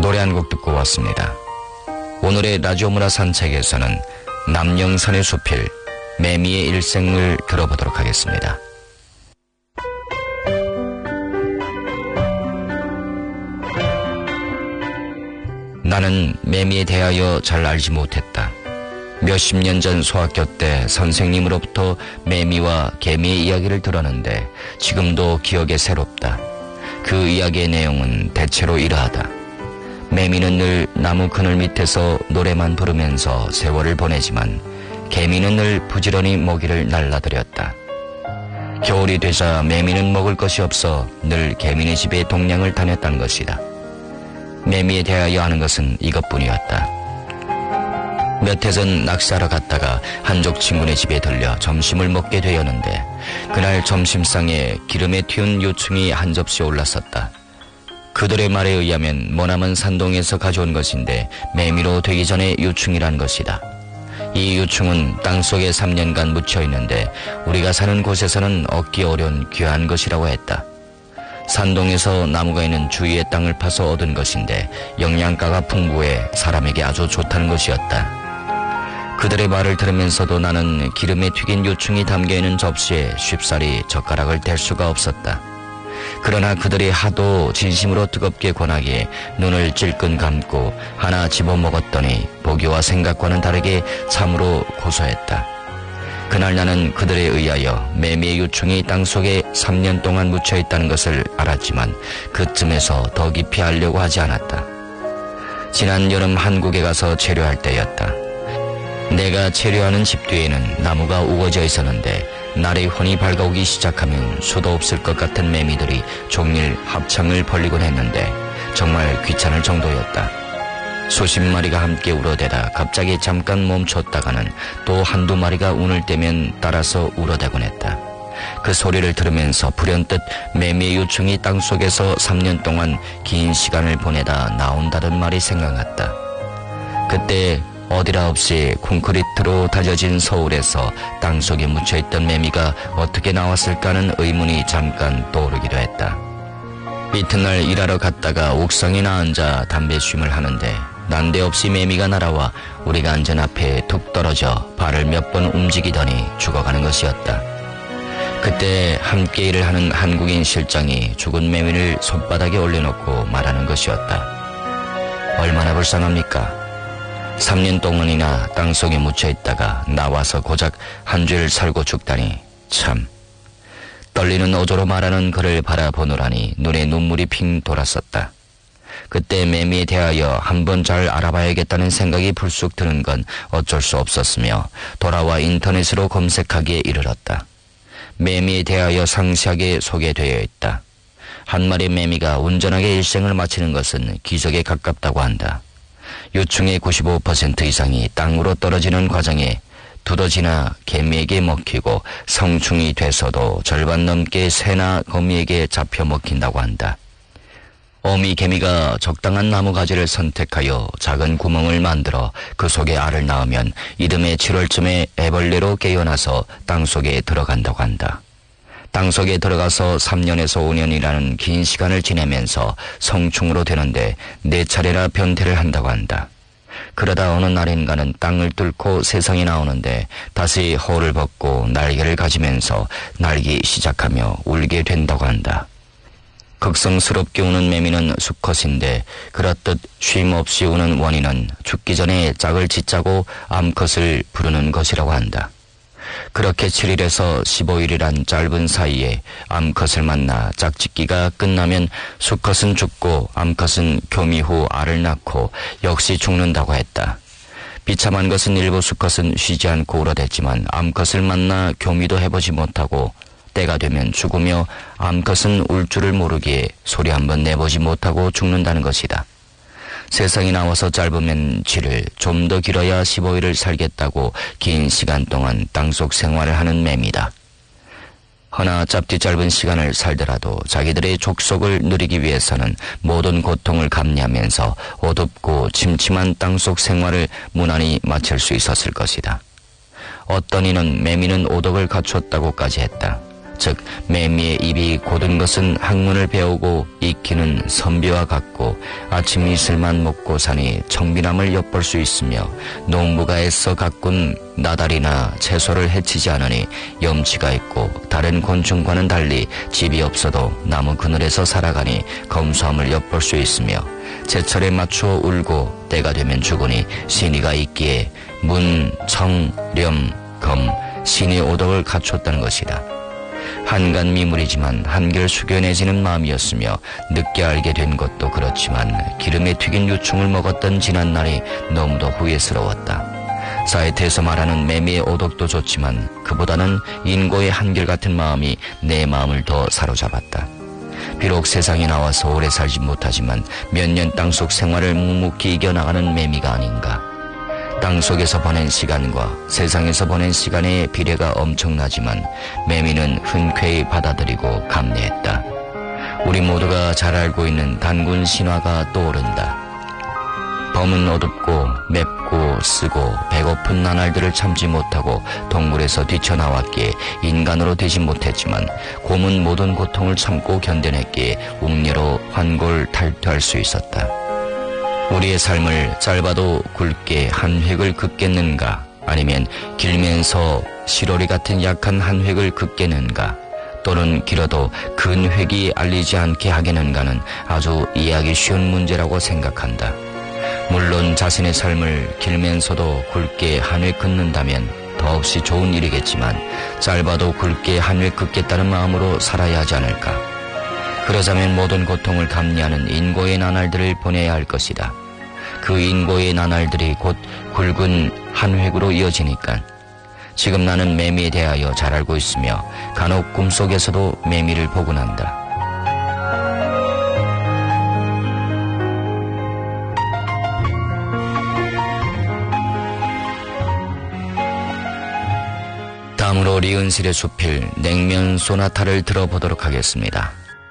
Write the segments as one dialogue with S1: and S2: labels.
S1: 노래 한 곡 듣고 왔습니다. 오늘의 라디오 문화 산책에서는 남영선의 수필 매미의 일생을 들어보도록 하겠습니다. 나는 매미에 대하여 잘 알지 못했다. 몇십 년 전 소학교 때 선생님으로부터 매미와 개미의 이야기를 들었는데 지금도 기억에 새롭다. 그 이야기의 내용은 대체로 이러하다. 매미는 늘 나무 그늘 밑에서 노래만 부르면서 세월을 보내지만 개미는 늘 부지런히 먹이를 날라들였다. 겨울이 되자 매미는 먹을 것이 없어 늘 개미네 집에 동냥을 다녔다는 것이다. 매미에 대하여 아는 것은 이것뿐이었다. 몇 해 전 낚시하러 갔다가 한족 친구네 집에 들려 점심을 먹게 되었는데 그날 점심상에 기름에 튀운 요충이 한 접시 올랐었다. 그들의 말에 의하면 머나먼 산동에서 가져온 것인데 매미로 되기 전에 요충이란 것이다. 이 요충은 땅속에 3년간 묻혀있는데 우리가 사는 곳에서는 얻기 어려운 귀한 것이라고 했다. 산동에서 나무가 있는 주위의 땅을 파서 얻은 것인데 영양가가 풍부해 사람에게 아주 좋다는 것이었다. 그들의 말을 들으면서도 나는 기름에 튀긴 요충이 담겨있는 접시에 쉽사리 젓가락을 댈 수가 없었다. 그러나 그들이 하도 진심으로 뜨겁게 권하기에 눈을 찔끔 감고 하나 집어먹었더니 보기와 생각과는 다르게 참으로 고소했다. 그날 나는 그들에 의하여 매미의 요충이 땅속에 3년 동안 묻혀있다는 것을 알았지만 그쯤에서 더 깊이 알려고 하지 않았다. 지난 여름 한국에 가서 체류할 때였다. 내가 체류하는 집 뒤에는 나무가 우거져 있었는데 날이 훤히 밝아오기 시작하면 수도 없을 것 같은 매미들이 종일 합창을 벌리곤 했는데 정말 귀찮을 정도였다. 수십 마리가 함께 울어대다 갑자기 잠깐 멈췄다가는 또 한두 마리가 운을 떼면 따라서 울어대곤 했다. 그 소리를 들으면서 불현듯 매미의 요충이 땅속에서 3년 동안 긴 시간을 보내다 나온다던 말이 생각났다. 그때 어디라 없이 콘크리트로 다져진 서울에서 땅속에 묻혀있던 매미가 어떻게 나왔을까 하는 의문이 잠깐 떠오르기도 했다. 이튿날 일하러 갔다가 옥상이나 앉아 담배 쉼을 하는데 난데없이 매미가 날아와 우리가 앉은 앞에 툭 떨어져 발을 몇 번 움직이더니 죽어가는 것이었다. 그때 함께 일을 하는 한국인 실장이 죽은 매미를 손바닥에 올려놓고 말하는 것이었다. 얼마나 불쌍합니까? 3년 동안이나 땅속에 묻혀있다가 나와서 고작 한 줄 살고 죽다니 참. 떨리는 어조로 말하는 그를 바라보느라니 눈에 눈물이 핑 돌았었다. 그때 매미에 대하여 한번 잘 알아봐야겠다는 생각이 불쑥 드는 건 어쩔 수 없었으며 돌아와 인터넷으로 검색하기에 이르렀다. 매미에 대하여 상세하게 소개되어 있다. 한 마리 매미가 온전하게 일생을 마치는 것은 기적에 가깝다고 한다. 요충의 95% 이상이 땅으로 떨어지는 과정에 두더지나 개미에게 먹히고 성충이 돼서도 절반 넘게 새나 거미에게 잡혀 먹힌다고 한다. 어미 개미가 적당한 나무가지를 선택하여 작은 구멍을 만들어 그 속에 알을 낳으면 이듬해 7월쯤에 애벌레로 깨어나서 땅속에 들어간다고 한다. 땅속에 들어가서 3년에서 5년이라는 긴 시간을 지내면서 성충으로 되는데 4차례나 변태를 한다고 한다. 그러다 어느 날인가는 땅을 뚫고 세상에 나오는데 다시 허를 벗고 날개를 가지면서 날기 시작하며 울게 된다고 한다. 극성스럽게 우는 매미는 수컷인데 그렇듯 쉼없이 우는 원인은 죽기 전에 짝을 짓자고 암컷을 부르는 것이라고 한다. 그렇게 7일에서 15일이란 짧은 사이에 암컷을 만나 짝짓기가 끝나면 수컷은 죽고 암컷은 교미 후 알을 낳고 역시 죽는다고 했다. 비참한 것은 일부 수컷은 쉬지 않고 울어댔지만 암컷을 만나 교미도 해보지 못하고 때가 되면 죽으며 암컷은 울 줄을 모르기에 소리 한번 내보지 못하고 죽는다는 것이다. 세상에 나와서 짧으면 7일, 좀 더 길어야 15일을 살겠다고 긴 시간 동안 땅속 생활을 하는 매미다. 허나 짧디 짧은 시간을 살더라도 자기들의 족속을 누리기 위해서는 모든 고통을 감내하면서 어둡고 침침한 땅속 생활을 무난히 마칠 수 있었을 것이다. 어떤 이는 매미는 오덕을 갖췄다고까지 했다. 즉 매미의 입이 곧은 것은 학문을 배우고 익히는 선비와 같고 아침 이슬만 먹고 사니 청빈함을 엿볼 수 있으며 농부가 애써 가꾼 나달이나 채소를 해치지 않으니 염치가 있고 다른 곤충과는 달리 집이 없어도 나무 그늘에서 살아가니 검소함을 엿볼 수 있으며 제철에 맞추어 울고 때가 되면 죽으니 신의가 있기에 문, 청, 렴, 검, 신의 오덕을 갖췄다는 것이다. 한간 미물이지만 한결 숙연해지는 마음이었으며 늦게 알게 된 것도 그렇지만 기름에 튀긴 유충을 먹었던 지난날이 너무도 후회스러웠다. 사이트에서 말하는 매미의 오덕도 좋지만 그보다는 인고의 한결같은 마음이 내 마음을 더 사로잡았다. 비록 세상에 나와서 오래 살지 못하지만 몇 년 땅속 생활을 묵묵히 이겨나가는 매미가 아닌가. 땅속에서 보낸 시간과 세상에서 보낸 시간의 비례가 엄청나지만 매미는 흔쾌히 받아들이고 감내했다. 우리 모두가 잘 알고 있는 단군 신화가 떠오른다. 범은 어둡고 맵고 쓰고 배고픈 나날들을 참지 못하고 동굴에서 뛰쳐나왔기에 인간으로 되지 못했지만 곰은 모든 고통을 참고 견뎌냈기에 웅녀로 환골 탈퇴할 수 있었다. 우리의 삶을 짧아도 굵게 한 획을 긋겠는가, 아니면 길면서 시로리 같은 약한 한 획을 긋겠는가, 또는 길어도 근 획이 알리지 않게 하겠는가는 아주 이해하기 쉬운 문제라고 생각한다. 물론 자신의 삶을 길면서도 굵게 한 획 긋는다면 더없이 좋은 일이겠지만 짧아도 굵게 한 획 긋겠다는 마음으로 살아야 하지 않을까. 그러자면 모든 고통을 감내하는 인고의 나날들을 보내야 할 것이다. 그 인고의 나날들이 곧 굵은 한 획으로 이어지니까. 지금 나는 매미에 대하여 잘 알고 있으며 간혹 꿈속에서도 매미를 보곤 한다. 다음으로 리은실의 수필 냉면 소나타를 들어보도록 하겠습니다.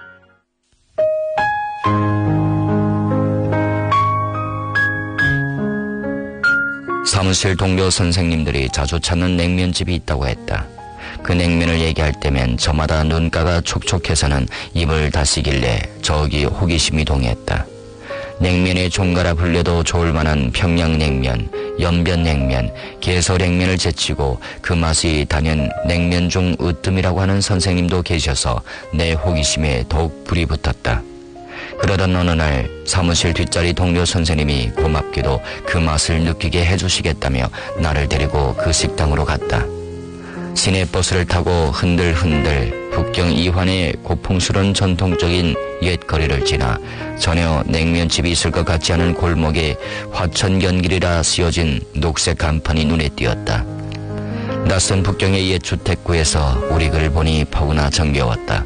S1: 사무실 동료 선생님들이 자주 찾는 냉면집이 있다고 했다. 그 냉면을 얘기할 때면 저마다 눈가가 촉촉해서는 입을 다시길래 저기 호기심이 동했다. 냉면의 종가라 불려도 좋을 만한 평양냉면, 연변냉면, 개서냉면을 제치고 그 맛이 단연 냉면 중 으뜸이라고 하는 선생님도 계셔서 내 호기심에 더욱 불이 붙었다. 그러던 어느 날 사무실 뒷자리 동료 선생님이 고맙게도 그 맛을 느끼게 해주시겠다며 나를 데리고 그 식당으로 갔다. 시내버스를 타고 흔들흔들 북경 이환의 고풍스러운 전통적인 옛거리를 지나 전혀 냉면집이 있을 것 같지 않은 골목에 화천견길이라 쓰여진 녹색 간판이 눈에 띄었다. 낯선 북경의 옛 주택구에서 우리 글 보니 포근하 정겨웠다.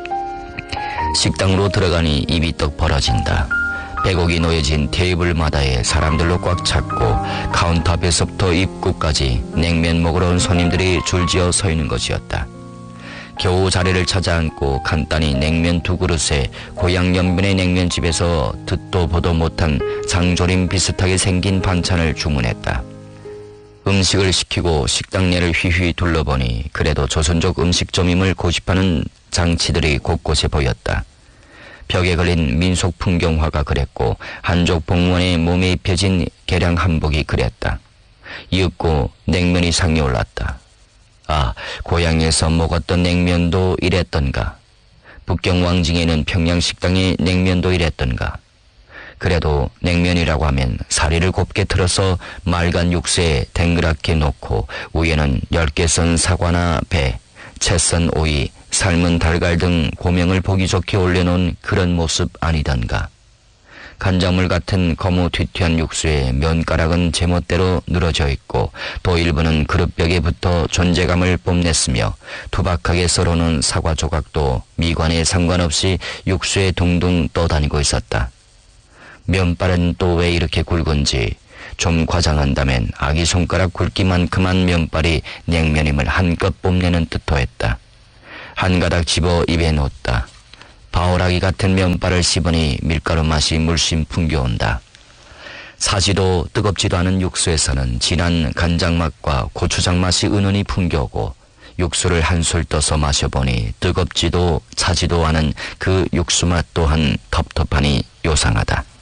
S1: 식당으로 들어가니 입이 떡 벌어진다. 백옥이 놓여진 테이블마다에 사람들로 꽉 찼고 카운터 앞에서부터 입구까지 냉면 먹으러 온 손님들이 줄지어 서 있는 것이었다. 겨우 자리를 찾아 앉고 간단히 냉면 2그릇에 고향 연변의 냉면집에서 듣도 보도 못한 장조림 비슷하게 생긴 반찬을 주문했다. 음식을 시키고 식당 내를 휘휘 둘러보니 그래도 조선족 음식점임을 고집하는 장치들이 곳곳에 보였다. 벽에 걸린 민속 풍경화가 그랬고 한족 복무원의 몸에 입혀진 개량 한복이 그랬다. 이윽고 냉면이 상에 올랐다. 아, 고향에서 먹었던 냉면도 이랬던가. 북경 왕징에는 평양식당의 냉면도 이랬던가. 그래도 냉면이라고 하면 사리를 곱게 틀어서 맑은 육수에 댕그랗게 놓고 위에는 10개 썬 사과나 배, 채 썬 오이, 삶은 달걀 등 고명을 보기 좋게 올려놓은 그런 모습 아니던가. 간장물 같은 거무튀튀한 육수에 면가락은 제멋대로 늘어져 있고 또 일부는 그릇벽에 붙어 존재감을 뽐냈으며 투박하게 썰어놓은 사과 조각도 미관에 상관없이 육수에 둥둥 떠다니고 있었다. 면발은 또 왜 이렇게 굵은지 좀 과장한다면 아기 손가락 굵기만큼한 면발이 냉면임을 한껏 뽐내는 듯도했다. 한 가닥 집어 입에 놓았다. 바오라기 같은 면발을 씹으니 밀가루 맛이 물씬 풍겨온다. 사지도 뜨겁지도 않은 육수에서는 진한 간장 맛과 고추장 맛이 은은히 풍겨오고 육수를 한술 떠서 마셔보니 뜨겁지도 차지도 않은 그 육수 맛 또한 텁텁하니 요상하다.